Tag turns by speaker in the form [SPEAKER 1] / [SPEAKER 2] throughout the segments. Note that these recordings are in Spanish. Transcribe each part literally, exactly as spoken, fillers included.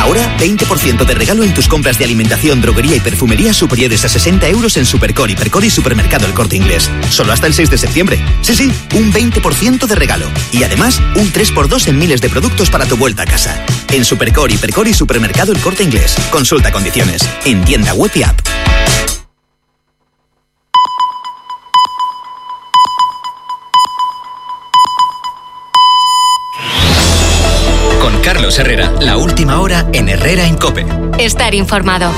[SPEAKER 1] Ahora, veinte por ciento de regalo en tus compras de alimentación, droguería y perfumería superiores a sesenta euros en Supercore, Hipercore y Supermercado El Corte Inglés. Solo hasta el seis de septiembre. Sí, sí, un veinte por ciento de regalo. Y además, un tres por dos en miles de productos para tu vuelta a casa. En Supercore, Hipercore y Supermercado El Corte Inglés. Consulta condiciones. En tienda web y app.
[SPEAKER 2] Con Carlos Herrera, la última hora en Herrera en COPE.
[SPEAKER 3] Estar informado.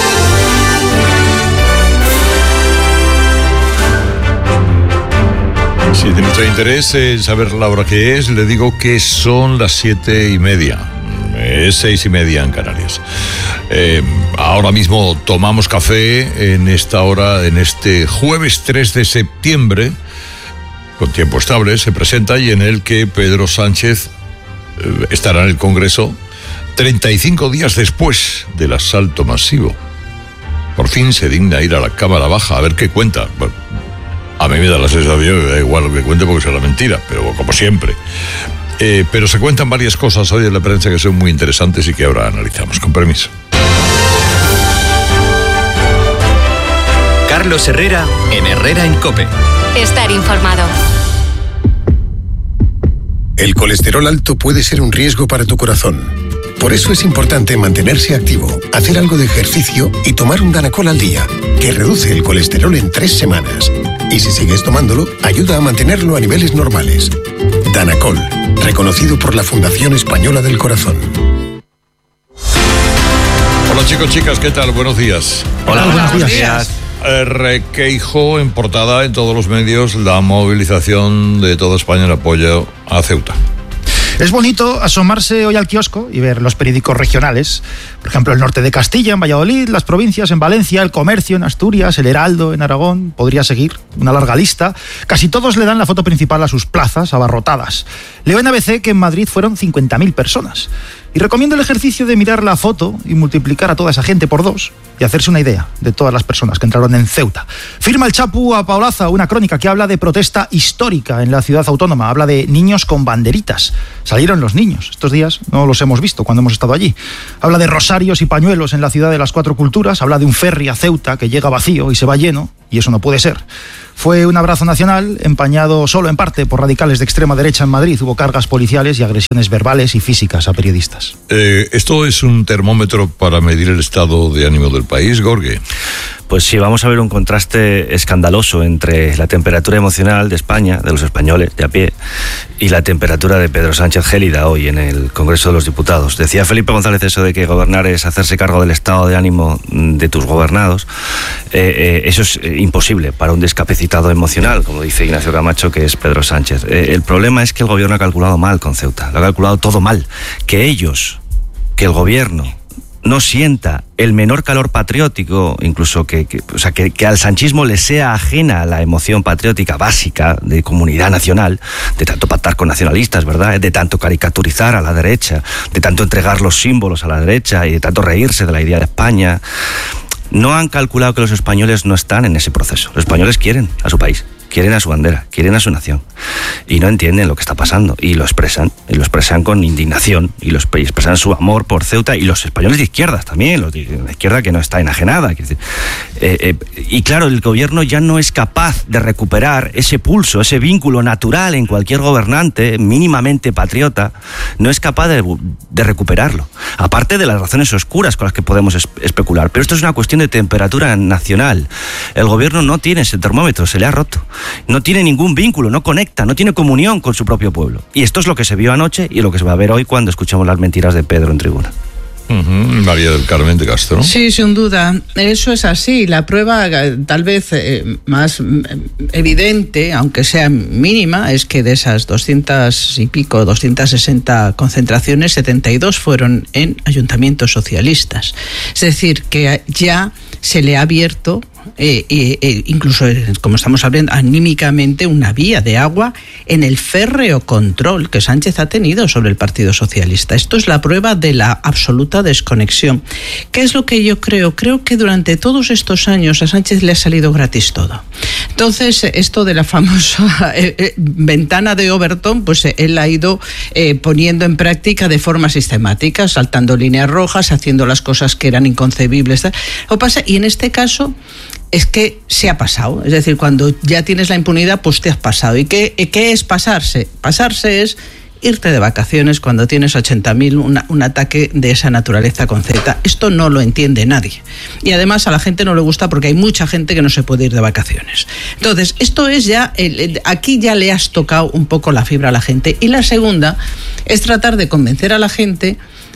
[SPEAKER 4] Si de nuestro interés en saber la hora que es, le digo que son las siete y media. Es seis y media en Canarias. Eh, ahora mismo tomamos café en esta hora, en este jueves tres de septiembre, con tiempo estable, se presenta y en el que Pedro Sánchez eh, estará en el Congreso treinta y cinco días después del asalto masivo. Por fin se digna ir a la Cámara Baja a ver qué cuenta. Bueno, a mí me da la sensación que da igual lo que cuente porque será mentira, pero como siempre. Eh, pero se cuentan varias cosas hoy en la prensa que son muy interesantes y que ahora analizamos. Con permiso.
[SPEAKER 2] Carlos Herrera en Herrera en COPE.
[SPEAKER 3] Estar informado.
[SPEAKER 5] El colesterol alto puede ser un riesgo para tu corazón. Por eso es importante mantenerse activo, hacer algo de ejercicio y tomar un Danacol al día, que reduce el colesterol en tres semanas. Y si sigues tomándolo, ayuda a mantenerlo a niveles normales. Danacol, reconocido por la Fundación Española del Corazón.
[SPEAKER 4] Hola chicos, chicas, ¿qué tal? Buenos días.
[SPEAKER 6] Hola, Hola buenos días. días.
[SPEAKER 4] Eh, Requeijo en portada en todos los medios la movilización de toda España en apoyo a Ceuta.
[SPEAKER 6] Es bonito asomarse hoy al kiosco y ver los periódicos regionales. Por ejemplo, el norte de Castilla, en Valladolid, las provincias, en Valencia, El Comercio, en Asturias, El Heraldo, en Aragón. Podría seguir una larga lista. Casi todos le dan la foto principal a sus plazas abarrotadas. Leo en A B C que en Madrid fueron cincuenta mil personas. Y recomiendo el ejercicio de mirar la foto y multiplicar a toda esa gente por dos y hacerse una idea de todas las personas que entraron en Ceuta. Firma el Chapu a Paolaza una crónica que habla de protesta histórica en la ciudad autónoma. Habla de niños con banderitas. Salieron los niños. Estos días no los hemos visto cuando hemos estado allí. Habla de rosarios y pañuelos en la ciudad de las cuatro culturas. Habla de un ferry a Ceuta que llega vacío y se va lleno. Y eso no puede ser. Fue un abrazo nacional empañado solo en parte por radicales de extrema derecha en Madrid. Hubo cargas policiales y agresiones verbales y físicas a periodistas.
[SPEAKER 4] Eh, ¿Esto es un termómetro para medir el estado de ánimo del país, Gorge?
[SPEAKER 7] Pues sí, vamos a ver un contraste escandaloso entre la temperatura emocional de España, de los españoles de a pie, y la temperatura de Pedro Sánchez gélida hoy en el Congreso de los Diputados. Decía Felipe González eso de que gobernar es hacerse cargo del estado de ánimo de tus gobernados. Eh, eh, eso es imposible para un discapacitado emocional, como dice Ignacio Camacho, que es Pedro Sánchez. Eh, el problema es que el gobierno ha calculado mal con Ceuta, lo ha calculado todo mal. Que ellos, que el gobierno no sienta el menor calor patriótico, incluso que, que, o sea, que, que al sanchismo le sea ajena la emoción patriótica básica de comunidad nacional, de tanto pactar con nacionalistas, ¿verdad? De tanto caricaturizar a la derecha, de tanto entregar los símbolos a la derecha y de tanto reírse de la idea de España. No han calculado que los españoles no están en ese proceso. Los españoles quieren a su país, quieren a su bandera, quieren a su nación. Y no entienden lo que está pasando. Y lo expresan. Y lo expresan con indignación. Y lo expresan su amor por Ceuta. Y los españoles de izquierdas también. Los de la izquierda que no está enajenada. Decir, eh, eh, y claro, el gobierno ya no es capaz de recuperar ese pulso, ese vínculo natural en cualquier gobernante mínimamente patriota. No es capaz de, de recuperarlo. Aparte de las razones oscuras con las que podemos es, especular. Pero esto es una cuestión de temperatura nacional. El gobierno no tiene ese termómetro. Se le ha roto. No tiene ningún vínculo, no conecta, no tiene comunión con su propio pueblo. Y esto es lo que se vio anoche y lo que se va a ver hoy cuando escuchamos las mentiras de Pedro en tribuna.
[SPEAKER 4] Uh-huh. María del Carmen de Castro.
[SPEAKER 8] Sí, sin duda, eso es así. La prueba tal vez eh, más evidente, aunque sea mínima, es que de esas doscientas y pico, doscientas sesenta concentraciones, setenta y dos fueron en ayuntamientos socialistas. Es decir, que ya se le ha abierto eh, eh, eh, incluso, eh, como estamos hablando, anímicamente, una vía de agua en el férreo control que Sánchez ha tenido sobre el Partido Socialista. Esto es la prueba de la absoluta desconexión. ¿Qué es lo que yo creo? Creo que durante todos estos años a Sánchez le ha salido gratis todo. Entonces, esto de la famosa eh, eh, ventana de Overton, pues eh, él ha ido eh, poniendo en práctica de forma sistemática, saltando líneas rojas, haciendo las cosas que eran inconcebibles. Lo pasa, y en este caso es que se ha pasado. Es decir, cuando ya tienes la impunidad, pues te has pasado. ¿Y qué, qué es pasarse? Pasarse es irte de vacaciones cuando tienes ochenta mil, un ataque de esa naturaleza con Z. Esto no lo entiende nadie. Y además a la gente no le gusta porque hay mucha gente que no se puede ir de vacaciones. Entonces, esto es ya, el, el, aquí ya le has tocado un poco la fibra a la gente. Y la segunda es tratar de convencer a la gente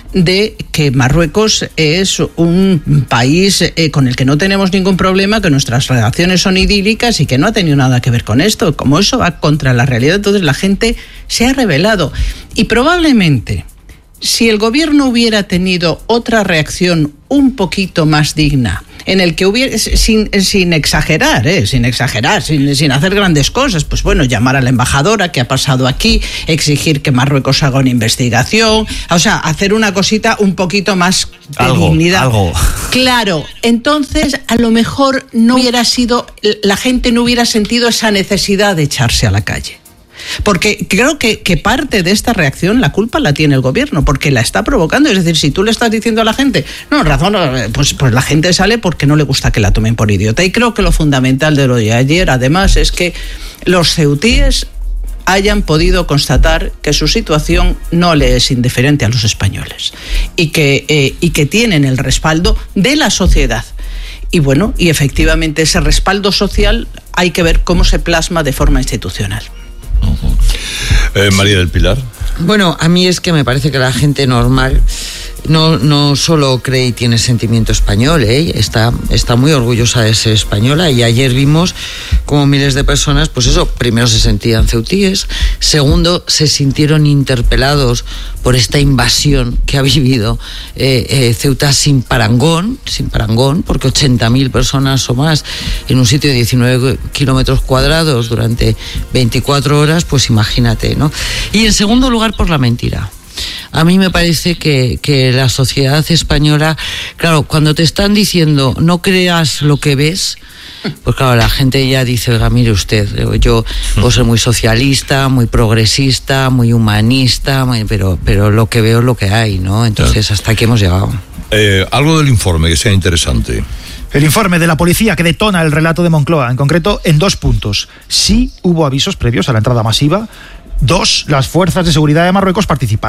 [SPEAKER 8] de que Marruecos es un país eh, con el que no tenemos ningún problema, que nuestras relaciones son idílicas y que no ha tenido nada que ver con esto. Como eso va contra la realidad, entonces la gente se ha rebelado. Y probablemente, si el gobierno hubiera tenido otra reacción un poquito más digna, en el que hubiera, sin, sin exagerar, ¿eh? sin exagerar, sin, sin hacer grandes cosas, pues bueno, llamar a la embajadora, ¿qué ha pasado aquí?, exigir que Marruecos haga una investigación, o sea, hacer una cosita un poquito más de
[SPEAKER 7] algo,
[SPEAKER 8] dignidad.
[SPEAKER 7] Algo.
[SPEAKER 8] Claro, entonces a lo mejor no hubiera sido, la gente no hubiera sentido esa necesidad de echarse a la calle. Porque creo que, que parte de esta reacción la culpa la tiene el gobierno, porque la está provocando. Es decir, si tú le estás diciendo a la gente, no, razón, pues, pues la gente sale porque no le gusta que la tomen por idiota. Y creo que lo fundamental de lo de ayer, además, es que los ceutíes hayan podido constatar que su situación no le es indiferente a los españoles y que, eh, y que tienen el respaldo de la sociedad. Y bueno, y efectivamente ese respaldo social hay que ver cómo se plasma de forma institucional.
[SPEAKER 4] Uh-huh. eh, María del Pilar.
[SPEAKER 9] Bueno, a mí es que me parece que la gente normal no, no solo cree y tiene sentimiento español, ¿eh? está, está muy orgullosa de ser española, y ayer vimos como miles de personas, pues eso, primero se sentían ceutíes, segundo se sintieron interpelados por esta invasión que ha vivido eh, eh, Ceuta sin parangón, sin parangón, porque ochenta mil personas o más en un sitio de diecinueve kilómetros cuadrados durante veinticuatro horas, pues imagínate, ¿no? Y en segundo lugar, por la mentira. A mí me parece que, que la sociedad española, claro, cuando te están diciendo no creas lo que ves, pues claro, la gente ya dice, oiga, mire usted, yo puedo ser muy socialista, muy progresista, muy humanista, muy, pero, pero lo que veo es lo que hay, ¿no? Entonces, hasta aquí hemos llegado.
[SPEAKER 4] Eh, algo del informe que sea interesante.
[SPEAKER 6] El informe de la policía que detona el relato de Moncloa, en concreto en dos puntos. Sí hubo avisos previos a la entrada masiva. Dos, las fuerzas de seguridad de Marruecos participaron.